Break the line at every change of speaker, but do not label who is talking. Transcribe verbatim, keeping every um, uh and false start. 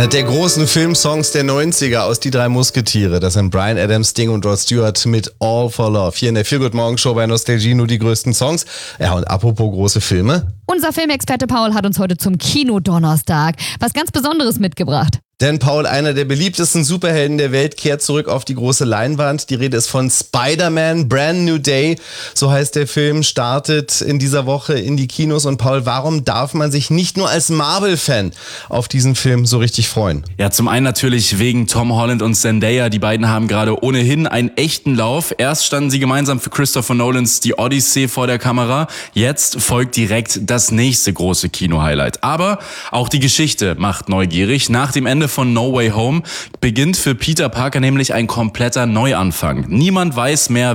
Einer der großen Filmsongs der neunziger aus Die drei Musketiere. Das sind Bryan Adams, Sting und Rod Stewart mit All for Love. Hier in der Feel Good Morning Show bei Nostalgie nur die größten Songs. Ja, und apropos große Filme.
Unser Filmexperte Paul hat uns heute zum Kino-Donnerstag was ganz Besonderes mitgebracht.
Denn Paul, einer der beliebtesten Superhelden der Welt, kehrt zurück auf die große Leinwand. Die Rede ist von Spider-Man, Brand New Day. So heißt der Film, startet in dieser Woche in die Kinos. Und Paul, warum darf man sich nicht nur als Marvel-Fan auf diesen Film so richtig freuen?
Ja, zum einen natürlich wegen Tom Holland und Zendaya. Die beiden haben gerade ohnehin einen echten Lauf. Erst standen sie gemeinsam für Christopher Nolans Die Odyssey vor der Kamera. Jetzt folgt direkt das nächste große Kino-Highlight. Aber auch die Geschichte macht neugierig. Nach dem Ende von No Way Home beginnt für Peter Parker nämlich ein kompletter Neuanfang. Niemand weiß mehr,